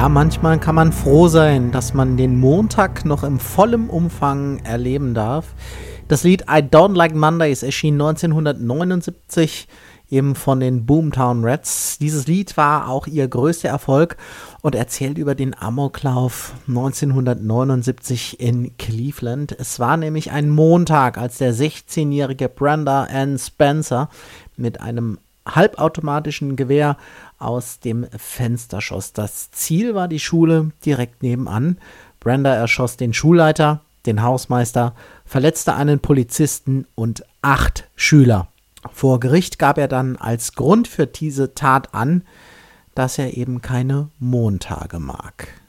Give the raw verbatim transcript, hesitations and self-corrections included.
Ja, manchmal kann man froh sein, dass man den Montag noch im vollen Umfang erleben darf. Das Lied I Don't Like Mondays erschien neunzehnhundertneunundsiebzig eben von den Boomtown Rats. Dieses Lied war auch ihr größter Erfolg und erzählt über den Amoklauf neunzehnhundertneunundsiebzig in Cleveland. Es war nämlich ein Montag, als der sechzehnjährige Brenda Ann Spencer mit einem halbautomatischen Gewehr aus dem Fenster schoss. Das Ziel war die Schule direkt nebenan. Brenda erschoss den Schulleiter, den Hausmeister, verletzte einen Polizisten und acht Schüler. Vor Gericht gab er dann als Grund für diese Tat an, dass er eben keine Montage mag.